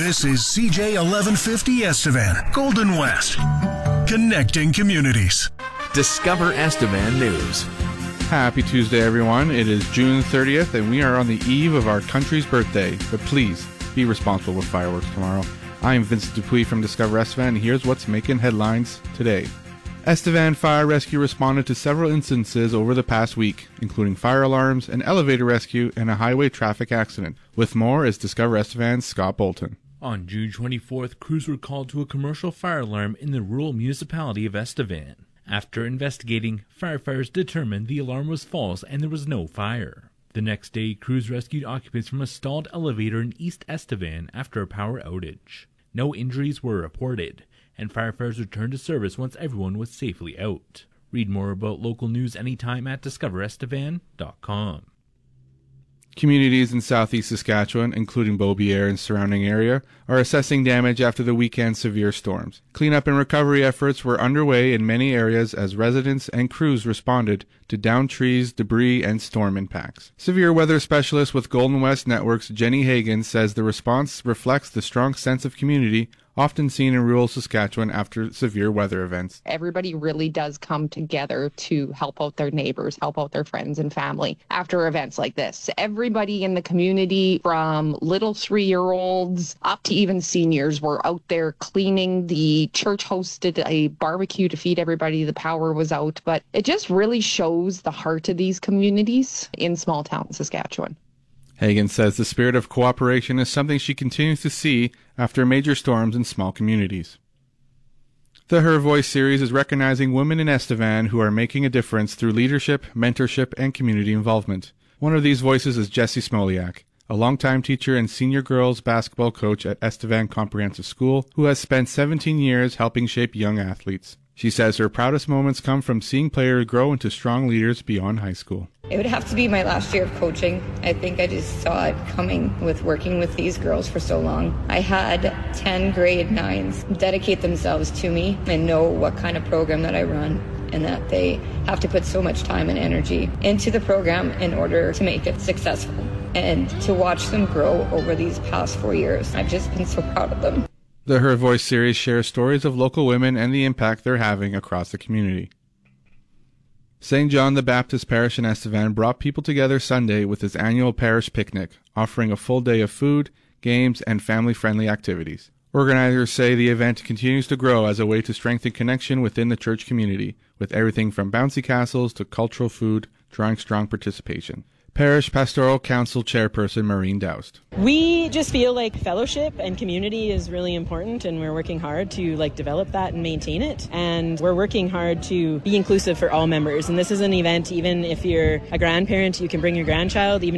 This is CJ 1150 Estevan, Golden West, connecting communities. Discover Estevan News. Happy Tuesday, everyone. It is June 30th, and we are on the eve of our country's birthday. But please, be responsible with fireworks tomorrow. I am Vincent Dupuis from Discover Estevan, and here's what's making headlines today. Estevan Fire Rescue responded to several instances over the past week, including fire alarms, an elevator rescue, and a highway traffic accident. With more is Discover Estevan's Scott Bolton. On June 24th, crews were called to a commercial fire alarm in the rural municipality of Estevan. After investigating, firefighters determined the alarm was false and there was no fire. The next day, crews rescued occupants from a stalled elevator in East Estevan after a power outage. No injuries were reported, and firefighters returned to service once everyone was safely out. Read more about local news anytime at discoverestevan.com. Communities in southeast Saskatchewan, including Beaubier and surrounding area, are assessing damage after the weekend's severe storms. Cleanup and recovery efforts were underway in many areas as residents and crews responded to downed trees, debris, and storm impacts. Severe weather specialist with Golden West Network's Jenny Hagan says the response reflects the strong sense of community often seen in rural Saskatchewan after severe weather events. Everybody really does come together to help out their neighbors, help out their friends and family after events like this. Everybody in the community, from little 3-year-olds up to even seniors, were out there cleaning. The church hosted a barbecue to feed everybody. The power was out, but it just really shows the heart of these communities in small town Saskatchewan. Hagan says the spirit of cooperation is something she continues to see after major storms in small communities. The Her Voice series is recognizing women in Estevan who are making a difference through leadership, mentorship, and community involvement. One of these voices is Jessie Smoliak, a longtime teacher and senior girls basketball coach at Estevan Comprehensive School who has spent 17 years helping shape young athletes. She says her proudest moments come from seeing players grow into strong leaders beyond high school. It would have to be my last year of coaching. I think I just saw it coming with working with these girls for so long. I had 10 grade 9s dedicate themselves to me and know what kind of program that I run, and that they have to put so much time and energy into the program in order to make it successful. And to watch them grow over these past 4 years, I've just been so proud of them. The Her Voice series shares stories of local women and the impact they're having across the community. St. John the Baptist Parish in Estevan brought people together Sunday with its annual parish picnic, offering a full day of food, games, and family-friendly activities. Organizers say the event continues to grow as a way to strengthen connection within the church community, with everything from bouncy castles to cultural food drawing strong participation. Parish Pastoral Council Chairperson Maureen Doust. We just feel like fellowship and community is really important, and we're working hard to develop that and maintain it. And we're working hard to be inclusive for all members. And this is an event, even if you're a grandparent, you can bring your grandchild, even